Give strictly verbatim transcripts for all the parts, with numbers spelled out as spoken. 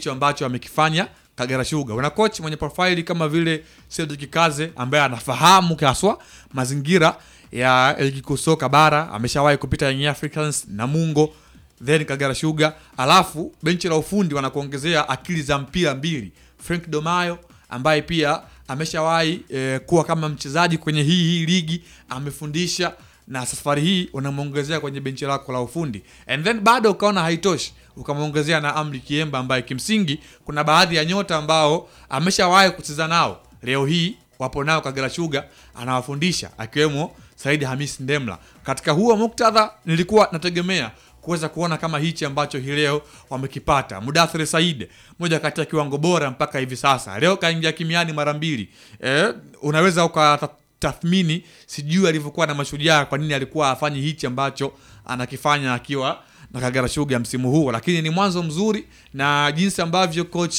ndicho ambacho amekifanya Kagera Sugar. Una coach mwenye profile kama vile Cedric Kaze ambaye anafahamu kaswa mazingira ya ligi kuu soka bara, ameshawahi kupita Young Africans na Mungo then Kagera Sugar, alafu benchi la ufundi wanakuongezea akili za mpira mbili, Frank Domayo ambaye pia ameshawahi e, kuwa kama mchezaji kwenye hii hii ligi, amefundisha, na safari hii unamuongezea kwenye benchi lako la ufundi. And then bado ukaona haitoshi, ukamuongezea na Amri Kiemba ambaye kimsingi kuna baadhi ya nyota ambao ameshawahi kucheza nao, leo hii wapo nao Kagera Sugar anawafundisha, akiwemo Said Hamis Ndemla. Katika huo muktadha nilikuwa nategemea kuweza kuona kama hichi ambacho hii leo wamekipata. Mudathir Said, moja kati ya kiwango bora mpaka hivi sasa, leo kaingia kimiani mara mbili. Eh, unaweza ukatathmini sijui alivyokuwa na Mashujaa kwa nini alikuwa afanyi hichi ambacho anakifanya akiwa na Kagera Sugar msimu huu, lakini ni mwanzo mzuri, na jinsi ambavyo coach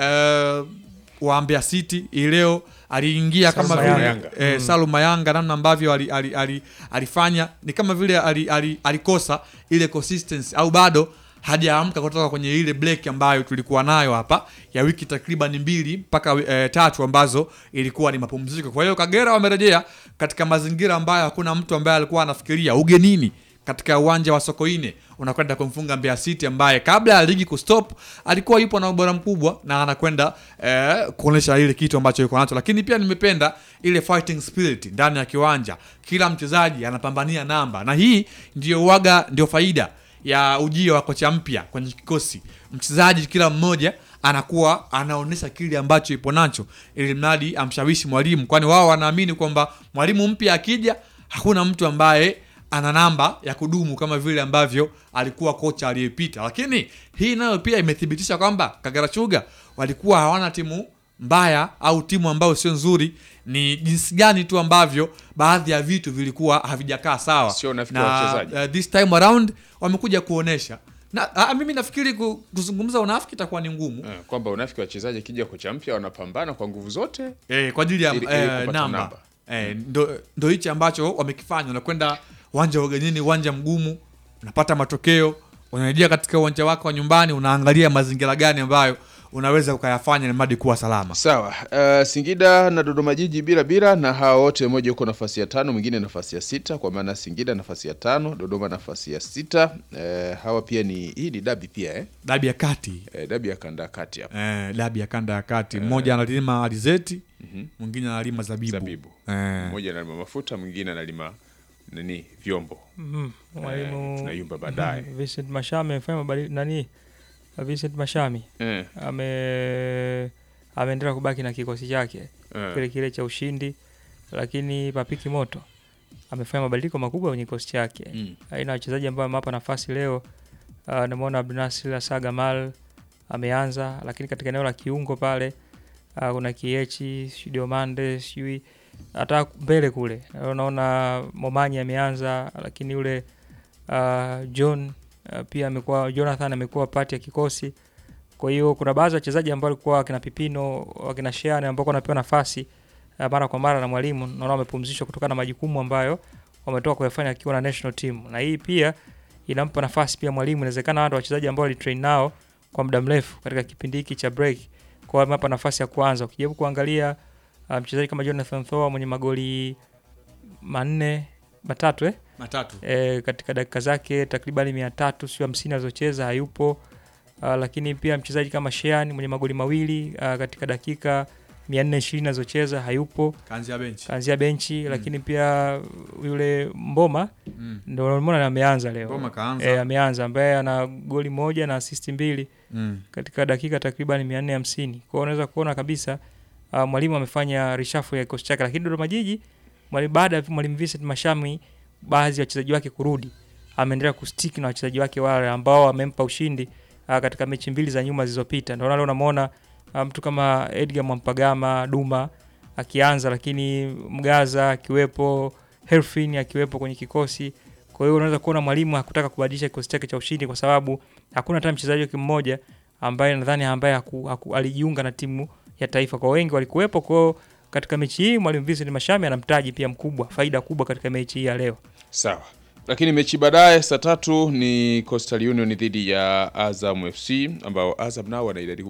eh, wa Mbeya City leo aliingia kama vile eh, mm. Salum Mayanga, namna ambavyo ali, ali, ali, alifanya ni kama vile ali, ali, alikosa ile consistency, au bado hajaamka kutoka kwenye ile break ambayo tulikuwa nayo hapa ya wiki takriban mbili mpaka eh, tatu ambazo ilikuwa ni mapumziko. Kwa hiyo Kagera wamerejea katika mazingira ambayo hakuna mtu ambaye alikuwa anafikiria ugenini katika uwanja wa Sokoine unakwenda kumfunga Mbeya City ambaye kabla ya ligi kustop alikuwa yupo na ubora mkubwa, na anakwenda eh, kuonesha ile kitu ambacho yuko nacho. Lakini pia nimependa ile fighting spirit ndani ya kiwanja, kila mchezaji anapambania namba, na hii ndio uwaga ndio faida ya ujio wa kocha mpya kwenye kikosi. Mchezaji kila mmoja anakuwa anaonesha kile ambacho ipo nacho, ili mradi amshawishi mwalimu, kwani wao wanaamini kwamba mwalimu mpya akija hakuna mtu ambaye ana namba ya kudumu kama vile ambavyo alikuwa kocha aliyepita. Lakini hii nayo pia imethibitisha kwamba Kagera Sugar walikuwa hawana timu mbaya au timu ambayo sio nzuri, ni jinsi gani tu ambavyo baadhi ya vitu vilikuwa havijakaa sawa. Sio nafikiri wachezaji uh, this time around wamekuja kuonesha, na uh, mimi nafikiri kuzungumza unafiki itakuwa ni ngumu, eh, kwamba unafiki wachezaji kija kocha mpya wanapambana kwa nguvu zote eh, kwa ajili ya ili, eh, ili namba, namba. Eh, ndo ndo hichi ambacho wamekifanya. Unakwenda uwanja wa ugenini, uwanja mgumu, unapata matokeo, unarejea katika uwanja wako wa nyumbani, unaangalia mazingira gani ambayo unaweza ukayafanya na madi kuwa salama. Sawa. Uh, Singida na Dodoma Jiji bila bila, na hao wote mmoja yuko nafasi ya tano, mwingine nafasi ya sita, kwa maana Singida nafasi ya tano, Dodoma nafasi ya sita. Uh, hawa pia ni hii ni dabi pia eh. Dabi ya kati. Eh, dabi ya kanda ya kati hapa. Eh, dabi ya kanda ya kati. Mmoja uh, analima alizeti, mhm, mwingine analima zabibu. Zabibu. Eh. Mmoja analima mafuta, mwingine analima nani vyombo. Mhm. Mwalimu Eh, tunayumba baadaye. Vincent Mashame amefanya mabadiliko nani? Vincent Mashami Eh. ame ameendelea kubaki na kikosi chake Eh. kile kile cha ushindi, lakini Papiki Moto amefanya mabadiliko makubwa kwenye kikosi chake. Mm. Aina wachezaji ambao wamapa nafasi leo, uh, namuona Abdunasir Sagamal ameanza, lakini katika eneo la kiungo pale uh, kuna Kiechi, Diomande, shui hata mbele kule unaona Momanyi ameanza, lakini yule uh, John uh, pia amekuwa Jonathan amekuwa part ya kikosi. Kwa hiyo kuna baadhi ya wachezaji ambao walikuwa kina Pipino, wakina Sheane ambao wanapewa nafasi uh, mara kwa mara na mwalimu, naona wamepumzishwa kutokana na majukumu ambayo wametoka kuyafanya akiwa na national team. Na hii pia inampa nafasi pia mwalimu, inawezekana wao wachezaji ambao walitrain nao kwa muda mrefu katika kipindi hiki cha break, kwa hiyo hapa nafasi ya kwanza. Ukijaribu kuangalia uh, mchezaji kama Jonathan Thoa mwenye magoli manne matatu eh matatu e, katika dakika zake takriban mia tatu sio hamsini alizocheza hayupo. Uh, lakini pia mchezaji kama Shean mwenye magoli mawili uh, katika dakika mia nne ishirini alizocheza hayupo, kaanzia benchi kaanzia benchi. Mm. Lakini pia yule Mboma mm. ndio unaona ameanza leo. Mboma kaanza e, ameanza ambaye ana goli moja na assist mbili mm. katika dakika takriban mia nne hamsini. Kwa hiyo unaweza kuona kabisa uh, mwalimu amefanya reshuffle ya kikosi chake. Lakini Dodoma Jiji mwalimu baada ya mwalimu Vincent Mashami baadhi ya wachezaji wake kurudi, ameendelea kustick na wachezaji wake wale ambao wamempa ushindi uh, katika mechi mbili za nyuma zilizopita. Ndio leo unamuona uh, mtu kama Edgar Mwampagama Duma akianza, lakini Mgaza akiwepo, Herfin akiwepo kwenye kikosi. Kwa hiyo unaweza kuona mwalimu hakutaka kubadilisha kikosi chake cha ushindi, kwa sababu hakuna hata mchezaji mmoja ambaye nadhani ambaye haku, haku, alijiunga na timu ya taifa. Kwa wengi walikuwepo. Kwa katika mechi hii mwalimu Vincent Mashami anamtaji pia mkubwa, faida kubwa katika mechi hii ya leo. Sawa. Lakini mechi baadaye saa tatu ni Coastal Union dhidi ya Azam F C, ambao Azam nao wana idadi